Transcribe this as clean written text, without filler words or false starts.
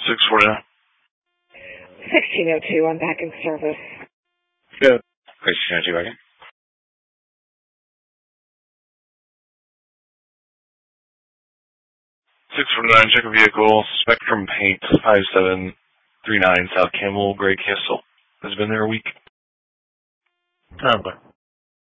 649. 1602, I'm back in service. Good. 1602 back in. 649, check a vehicle. Spectrum Paint, 5739 South Campbell, Gray Castle. Has been there a week. Okay.